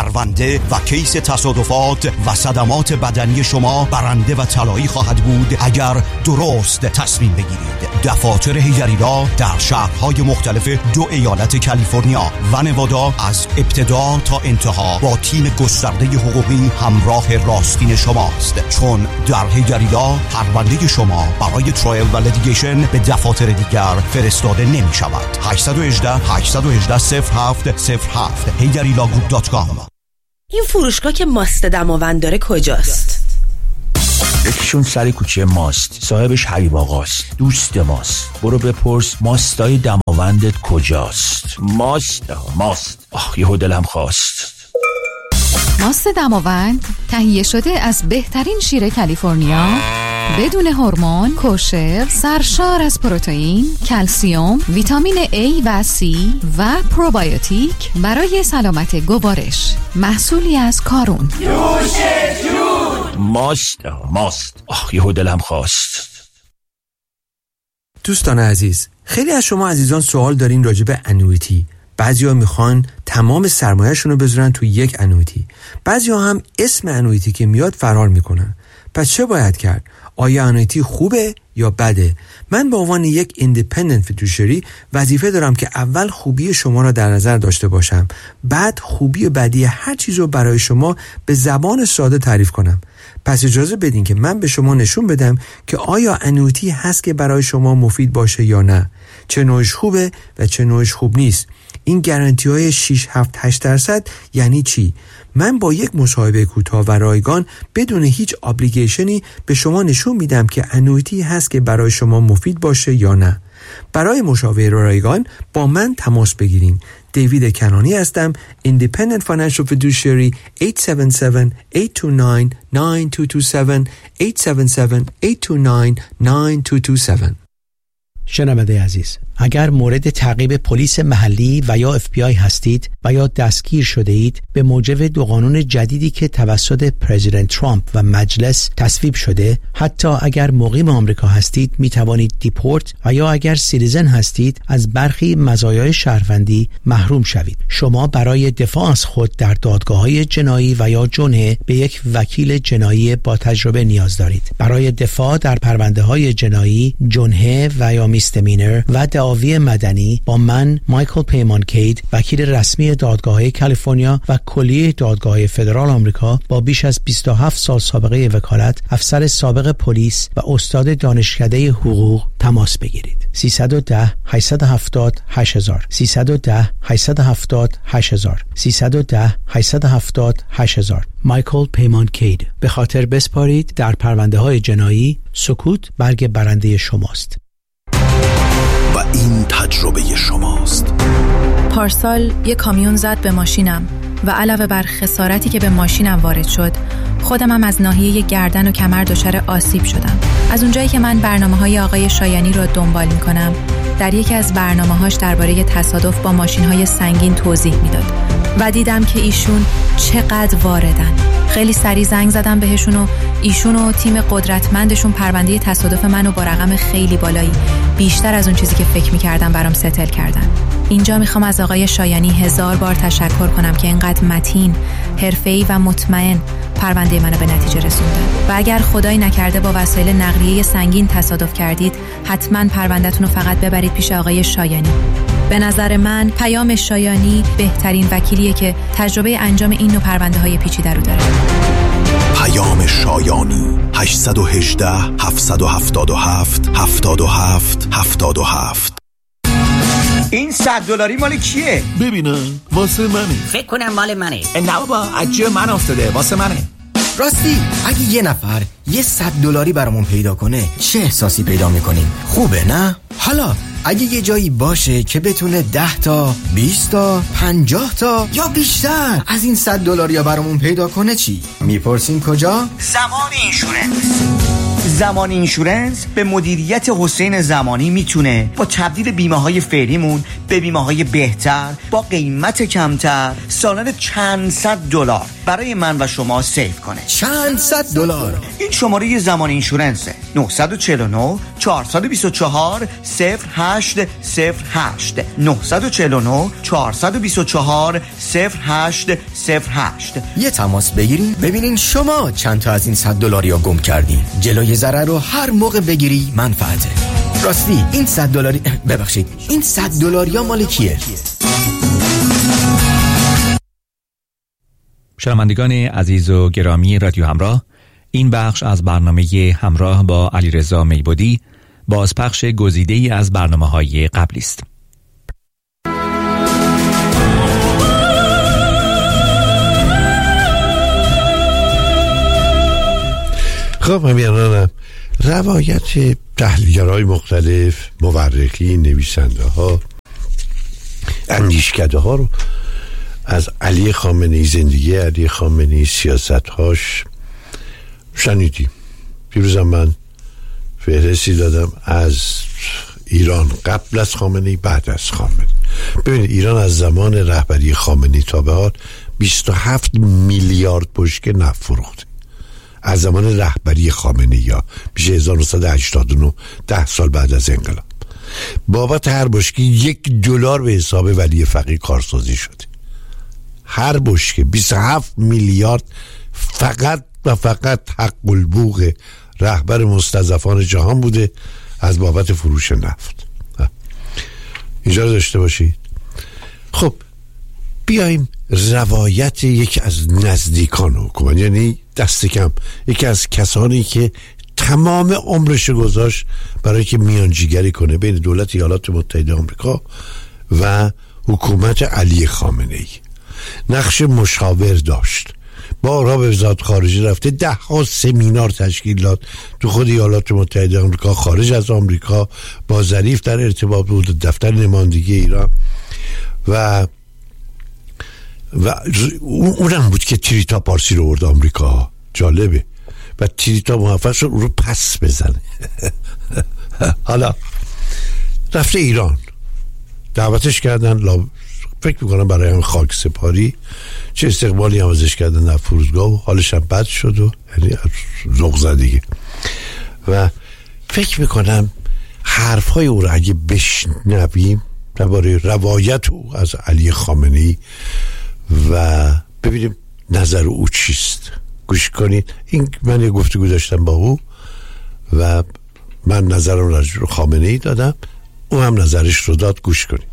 پرونده و کیس تصادفات و صدمات بدنی شما برنده و طلایی خواهد بود اگر درست تصمیم بگیرید. دفاتر هیگریلا در شهرهای مختلف 2 ایالت کالیفرنیا و نوادا از ابتدا تا انتها با تیم گسترده حقوقی همراه راستین شماست، چون در هیگریلا پرونده شما برای ترایل و لیتیگیشن به دفاتر دیگر فرستاده نمی شود. 818-818-0707 heygarilagroup.com. این فروشگاه که ماست دماوند داره کجاست؟ یکیشون سر کوچه ماست، صاحبش حبیب آقاست، دوست ماست. برو بپرس ماستای دماوندت کجاست. ماست یهو دلم خواست. ماست دماوند تهیه شده از بهترین شیر کالیفرنیا، بدون هورمون، کوشر، سرشار از پروتئین، کلسیم، ویتامین A و C و پروبیوتیک برای سلامت گوارش. محصولی از کارون. نوش جون. ماست یهو دلم خواست. دوستان عزیز، خیلی از شما عزیزان سوال دارین راجع به انویتی. بعضیا میخوان تمام سرمایه‌شون رو بذارن تو یک انویتی، بعضیا هم اسم انویتی که میاد فرار میکنن. پس چه باید کرد؟ آیا انویتی خوبه یا بده؟ من به عنوان یک ایندیپندنت فیدوشری وظیفه دارم که اول خوبی شما را در نظر داشته باشم، بعد خوبی و بدی هر چیز رو برای شما به زبان ساده تعریف کنم. پس اجازه بدین که من به شما نشون بدم که آیا انویتی هست که برای شما مفید باشه یا نه، چه نوعش خوبه و چه نوعش خوب نیست. این گارانتی های 6-7-8% یعنی چی؟ من با یک مصاحبه کوتاه و رایگان بدون هیچ ابلیگیشنی به شما نشون میدم که انویتی هست که برای شما مفید باشه یا نه. برای مشاوره رایگان با من تماس بگیرین. دیوید کنانی هستم، Independent Financial Fiduciary. 877-829-9227 877-829-9227. شنونده عزیز، اگر مورد تعقیب پلیس محلی و یا FBI هستید و یا دستگیر شده اید به موجب 2 قانون جدیدی که توسط پرزیدنت ترامپ و مجلس تصویب شده، حتی اگر مقیم آمریکا هستید می توانید دیپورت و یا اگر سیتیزن هستید از برخی مزایای شهروندی محروم شوید. شما برای دفاع از خود در دادگاه‌های جنایی و یا جنحه به یک وکیل جنایی با تجربه نیاز دارید. برای دفاع در پرونده‌های جنایی، جنحه و یا میستمینر و دعاوی مدنی با من مایکل پیمان کید، وکیل رسمی دادگاه‌های کالیفرنیا و کلیه دادگاه‌های فدرال آمریکا با بیش از 27 سال سابقه وکالت، افسر سابق پلیس و استاد دانشکده حقوق تماس بگیرید. 310-870-8000 310-870-8000 310-870-8000. مایکل پیمان کید. به خاطر بسپارید در پرونده‌های جنایی، سکوت برگ برنده شماست. و این تجربه شماست. پارسال یک کامیون زد به ماشینم و علاوه بر خسارتی که به ماشینم وارد شد، خودمم از ناحیه گردن و کمر دچار آسیب شدم. از اونجایی که من برنامه‌های آقای شایانی رو دنبال می‌کنم، در یکی از برنامه‌هاش درباره تصادف با ماشین‌های سنگین توضیح میداد و دیدم که ایشون چقدر واردن. خیلی سریع زنگ زدم بهشون و ایشون و تیم قدرتمندشون پرونده تصادف منو با رقم خیلی بالایی، بیشتر از اون چیزی که فکر می‌کردم، برام ستل کردن. اینجا میخوام از آقای شایانی 1000 بار تشکر کنم که اینقدر متین، حرفه‌ای و مطمئن پرونده منو به نتیجه رسوندن. و اگر خدایی نکرده با وسایل نقلیه سنگین تصادف کردید، حتما پرونده‌تون رو فقط ببرید پیش آقای شایانی. به نظر من پیام شایانی بهترین وکیلیه که تجربه انجام این نوع پرونده‌های پیچیده رو داره. پیام شایانی 818-777-77-77. این $100 مال کیه؟ ببینم واسه منه. فکر کنم مال منه. نه بابا، از جیب من افتاده، واسه منه. راستی اگه یه نفر یه $100 برامون پیدا کنه چه احساسی پیدا میکنیم؟ خوبه نه؟ حالا اگه یه جایی باشه که بتونه 10 تا 20 تا 50 تا یا بیشتر از این $100 برامون پیدا کنه چی؟ میپرسین کجا؟ زمان اینشورنس. زمان اینشورنس به مدیریت حسین زمانی میتونه با تبدیل بیمه های فعلیمون به بیمه های بهتر با قیمت کمتر سالانه چند صد دلار برای من و شما سیو کنه. چند صد دلار. این شماره زمان اینشورنسه 949 424 0808 949 424 0808. یه تماس بگیرین ببینین شما چند تا از این $100 گم کردین. جلوی ضرر رو هر موقع بگیری منفعته. راستی این $100 ببخشید این $100 مال کیه؟ شنوندگان عزیز و گرامی رادیو همراه، این بخش از برنامه همراه با علیرضا میبودی بازپخش گزیده‌ای از برنامه‌های قبلی است. خب همیانانم، روایت تحلیلگرهای مختلف، مورخین، نویسنده ها، اندیشکده ها رو از علی خامنه‌ای، زندگی علی خامنه‌ای، سیاست‌هاش شنیدیم. دیروزم من فهرستی دادم از ایران قبل از خامنه‌ای، بعد از خامنه‌ای. ببینید ایران از زمان رهبری خامنه‌ای تا به حال 27 میلیارد بشکه نفت فروخته. از زمان رهبری خامنه‌ای یا میشه 1989، 10 سال بعد از انقلاب. بابت هر بشکه $1 به حساب ولی فقیه کارسازی شده. هر بشکه 27 میلیارد فقط و فقط حق البوق رهبر مستضعفان جهان بوده از بابت فروش نفت. اینجا رو داشته باشید. خب بیایم روایت یکی از نزدیکان حکومت، یعنی دست کم یکی از کسانی که تمام عمرش گذاشت برای که میانجیگری کنه بین دولت ایالات متحده آمریکا و حکومت علی خامنه‌ای. نقش مشاور داشت، بارها به وزارت خارجه رفته، 10 سمینار تشکیل داد تو خود ایالات متحده آمریکا، خارج از آمریکا، با ظریف در ارتباط بود، دفتر نمایندگی ایران و اونم بود که تریتا پارسی رو برد آمریکا. جالبه. و تریتا موفق شد رو پس بزنه. حالا رفته ایران، دعوتش کردن، فکر میکنم برای هم خاک سپاری، چه استقبالی هم ازش کردن در فرودگاه و حالش هم بد شد و یعنی ذوق زدگی. و فکر میکنم حرفای او رو اگه بشنویم درباره روایت او از علی خامنه‌ای و ببینیم نظر او چیست، گوش کنید. این من یه گفتگو داشتم با او و من نظرم رو خامنه‌ای دادم، او هم نظرش رو داد. گوش کنید.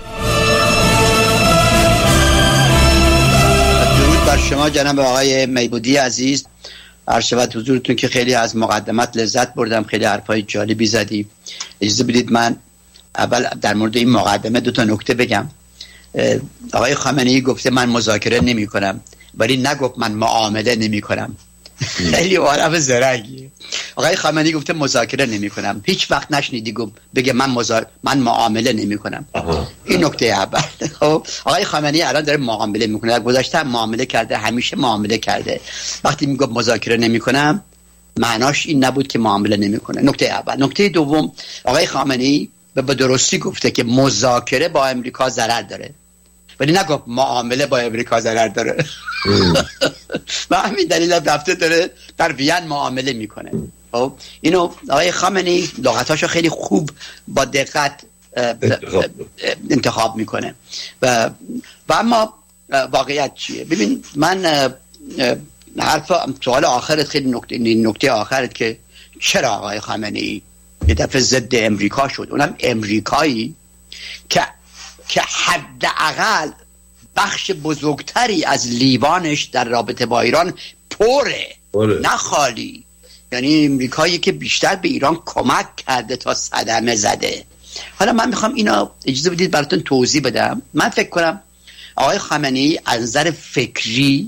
درود بر شما جناب آقای میبودی عزیز. عرض شود حضورتون که خیلی از مقدمت لذت بردم، خیلی حرفای جالبی زدی. اجازه بدید من اول در مورد این مقدمه 2 نکته بگم. آقای خامنه‌ای گفته من مذاکره نمی کنم، ولی نگفت من معامله نمی کنم. خیلی عارف زرنگی. آقای خامنه‌ای گفته مذاکره نمی کنم، هیچ وقت نشنیدی بگه من معامله نمی کنم. این نکته اول. خب آقای خامنه‌ای الان داره معامله میکنه، در گذشته هم معامله کرده، همیشه معامله کرده. وقتی میگه مذاکره نمی کنم معناش این نبود که معامله نمی کنه. نکته اول. نکته دوم، آقای خامنه‌ای به درستی گفته که مذاکره با امریکا ضرر داره، ولی نگفت معامله با امریکا ضرر داره. و همین دلیل رفته داره در وین معامله میکنه. خب اینو آقای خامنه‌ای لغتاشو خیلی خوب با دقت انتخاب میکنه. و اما واقعیت چیه؟ ببین من سوال آخرت خیلی نکته آخرت که چرا آقای خامنه‌ای یه دفعه ضد امریکا شد، اونم امریکایی که حداقل بخش بزرگتری از لیوانش در رابطه با ایران پره، نه خالی. یعنی امریکایی که بیشتر به ایران کمک کرده تا صدمه زده. حالا من میخوام اینا اجازه بدید براتون توضیح بدم. من فکر کنم آقای خامنه‌ای از نظر فکری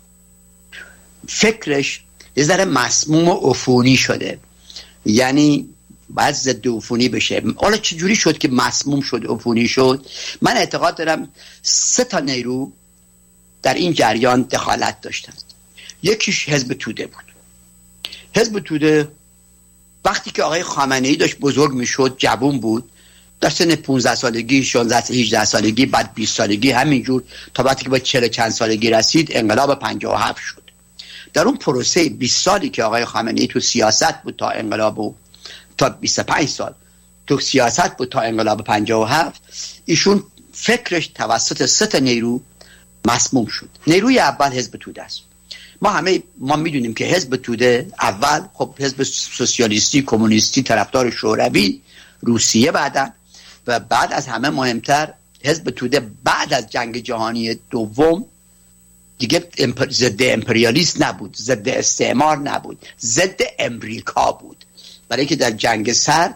فکرش یه ذره مسموم و عفونی شده، یعنی باید ضد عفونی بشه. حالا چجوری شد که مسموم شد، عفونی شد؟ من اعتقاد دارم 3 نیرو در این جریان دخالت داشتن. یکیش حزب توده بود. حزب توده وقتی که آقای خامنه‌ای داشت بزرگ میشد، جوان بود، در سن 15 سالگی، 16 18 سالگی، بعد 20 سالگی، همینجور تا وقتی که به 40 چند سالگی رسید، انقلاب 57 شد. در اون پروسه 20 سالی که آقای خامنه‌ای تو سیاست بود تا انقلاب، تا 25 سال تو سیاست بود تا انقلاب 57، ایشون فکرش توسط 3 نیرو مسموم شد. نیروی اول حزب توده است. ما میدونیم که حزب توده اول خب حزب سوسیالیستی، کمونیستی، طرفدار شوروی، روسیه بعدن، و بعد از همه مهمتر حزب توده بعد از جنگ جهانی دوم دیگه ضد امپریالیست نبود، ضد استعمار نبود، ضد امریکا بود. برای که در جنگ سرد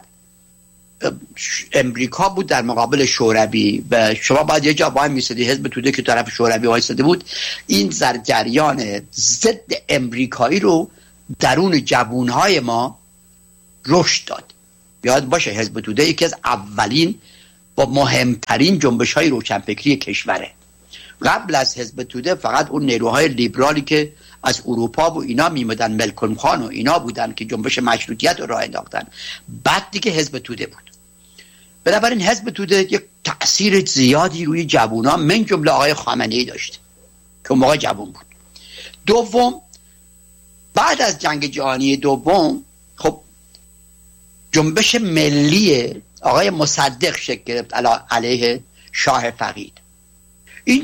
امریکا بود در مقابل شوروی و شما باید یه جا وای میسیدی. حزب توده که طرف شوروی وایساده بود، این جریان ضد امریکایی رو درون جوانهای ما رشد داد. یاد باشه حزب توده یکی از اولین و مهمترین جنبش‌های روشنفکری کشوره. قبل از حزب توده فقط اون نیروهای لیبرالی که از اروپا و اینا میمدن، ملکم خان و اینا بودن که جنبش مشروطیت رو راه انداختن. بعد دیگه حزب توده بود. بنابراین حزب توده یک تأثیر زیادی روی جوونا من جمله آقای خامنه‌ای داشت که اون موقع جوون بود. دوم، بعد از جنگ جهانی دوم خب جنبش ملی آقای مصدق شکل گرفت علیه شاه فقید. این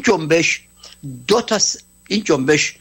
جنبش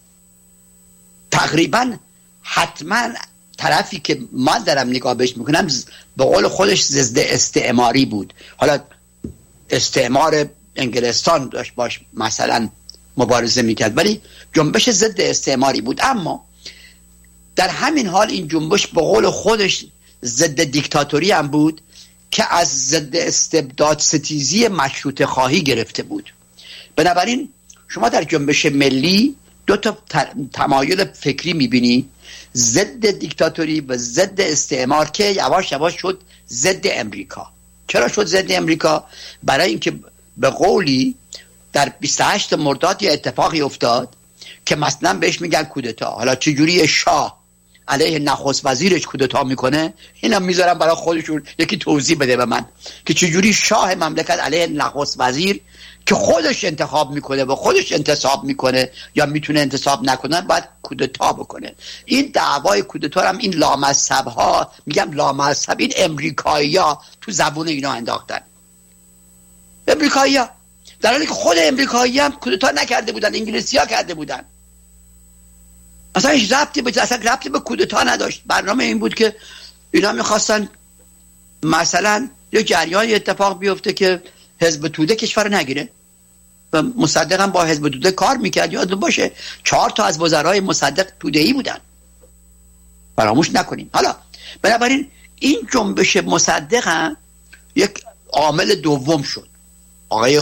تقریبا حتما طرفی که من دارم نگاه بهش میکنم به قول خودش ضد استعماری بود. حالا استعمار انگلستان داشت باش مثلا مبارزه میکرد، ولی جنبش ضد استعماری بود. اما در همین حال این جنبش به قول خودش ضد دیکتاتوری هم بود که از ضد استبداد ستیزی مشروطه خواهی گرفته بود. بنابراین شما در جنبش ملی 2 تمایل فکری میبینی، ضد دیکتاتوری و ضد استعمار که یواش یواش شد ضد امریکا. چرا شد ضد امریکا؟ برای اینکه به قولی در 28 مرداد یه اتفاقی افتاد که مثلا بهش میگن کودتا. حالا چجوری شاه علیه نخست وزیرش کودتا میکنه، اینا میذارم برای خودشون یکی توضیح بده به من که چجوری شاه مملکت علیه نخست وزیر که خودش انتخاب میکنه و خودش انتصاب میکنه یا میتونه انتصاب نکنه باید کودتا بکنه. این دعوای کودتا هم این لامذهب ها، میگم لامذهب، این امریکایی ها تو زبون اینا انداختن. امریکایی ها در حالی که خود امریکایی هم کودتا نکرده بودن، انگلیسی ها کرده بودن. اصلا هیچ ربطی به کودتا نداشت. برنامه این بود که اینا میخواستن مثلا یه جریان اتفاق بیفته که حزب توده کشور نگیره و مصدق هم با حزب توده کار میکرد. یادتون باشه 4 تا از وزرای مصدق توده‌ای بودن، فراموش نکنیم. حالا بنابراین این جنبش مصدق هم یک عامل دوم شد. آقای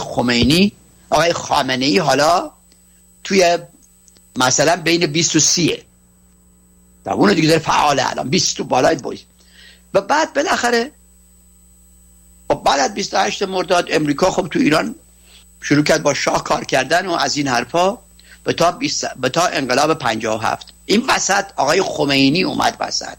خامنه‌ای حالا توی مثلا بین 20 و 30 در اون دیگه داره فعاله، الان 20 تو بالای بویز. و بعد بالاخره بعد از 28 مرداد امریکا خب تو ایران شروع کرد با شاه کار کردن و از این حرفا به تا انقلاب 57. این وسط آقای خمینی اومد وسط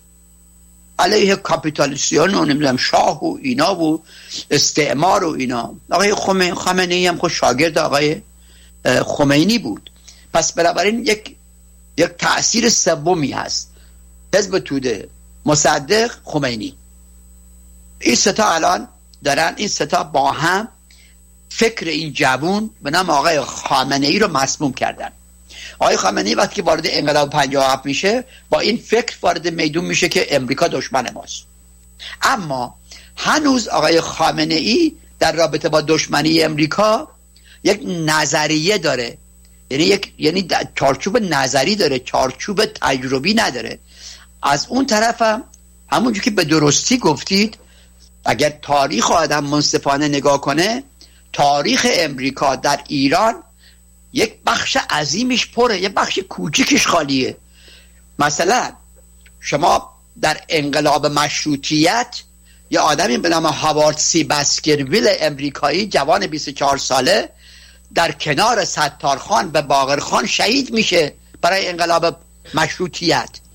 علیه کاپیتالیسیون و نمیدونم شاه و اینا و استعمار و اینا. آقای خامنه‌ای هم خود شاگرد آقای خمینی بود. پس بنابراین یک تأثیر سومی هست، حزب توده، مصدق، خمینی. این 3 تا الان دارن، این 3 تا با هم فکر این جوون به نام آقای خامنه‌ای رو مسموم کردن. آقای خامنه‌ای وقتی که وارد انقلاب 57 میشه با این فکر وارد میدون میشه که امریکا دشمن ماست. اما هنوز آقای خامنه‌ای در رابطه با دشمنی امریکا یک نظریه داره، یعنی چارچوب نظری داره، چارچوب تجربی نداره. از اون طرف هم همونجور که به درستی گفتید، اگر تاریخ آدم منصفانه نگاه کنه، تاریخ امریکا در ایران یک بخش عظیمش پره، یک بخش کوچیکش خالیه. مثلا شما در انقلاب مشروطیت یه آدمی به نام هاوارد سی باسکرویل امریکایی جوان 24 ساله در کنار ستارخان و باقرخان شهید میشه برای انقلاب مشروطیت.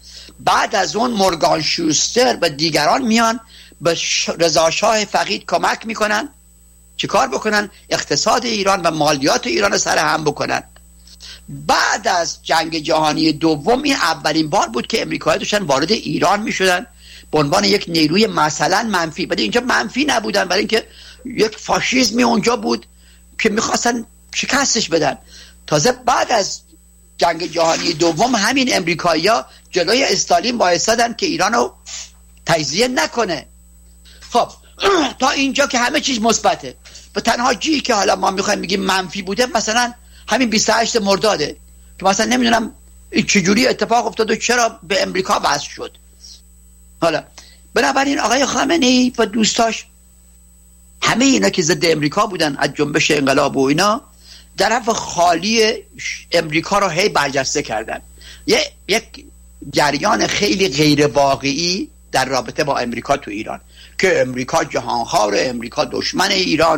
بعد از اون مورگان شوستر و دیگران میان به رضاشاه فقید کمک میکنن چه کار بکنن؟ اقتصاد ایران و مالیات ایران سر هم بکنن. بعد از جنگ جهانی دوم این اولین بار بود که امریکایی‌ها داشتن وارد ایران میشدن به عنوان یک نیروی مثلا منفی، ولی اینجا منفی نبودن، برای اینکه یک فاشیسمی اونجا بود که میخواستن شکستش بدن. تازه بعد از جنگ جهانی دوم همین امریکایی‌ها جلوی استالین وایسادن که ایرانو تجزیه نکنه. خب تا اینجا که همه چیز مثبته و تنها جایی که حالا ما میخوایم بگیم منفی بوده مثلا همین 28 مرداده که مثلا نمیدونم چجوری اتفاق افتاد و چرا به امریکا وصل شد. حالا بنابراین آقای خامنه‌ای و دوستاش همه اینا که ضد امریکا بودن از جنبش انقلاب و اینا طرف خالی امریکا رو هی برجسته کردن. یک جریان خیلی غیر واقعی در رابطه با امریکا تو ایران که امریکا جهانخوار، امریکا دشمن ایران